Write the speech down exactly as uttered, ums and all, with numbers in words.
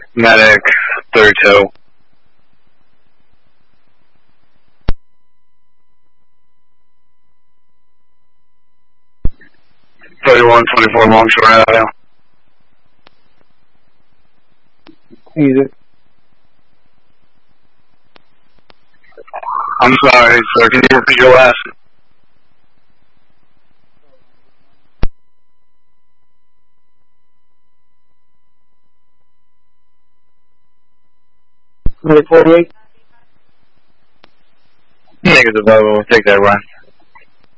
Medic thirty-two. thirty-one twenty-four Longshore Avenue. Easy. I'm sorry, sir. Can you repeat your last? forty-eight. Negative, we'll take that run.